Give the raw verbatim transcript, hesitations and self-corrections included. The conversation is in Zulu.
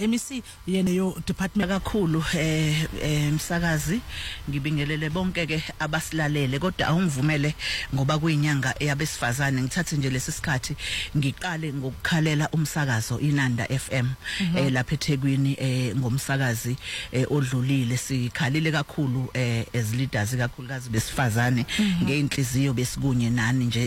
M E C yena yo department kakhulu eh emsakazi ngibingelele bonke ke abasilalele kodwa awungivumele ngoba kuyinyanga yabesifazane ngithathe nje lesi sikhathi ngiqale ngokukhalela umsakazo Inanda F M eh lapha eThekwini eh ngomsakazi odlulile sikhalile kakhulu eh as leaders kakhulukazi besifazane ngeinhliziyo besikunye nani nje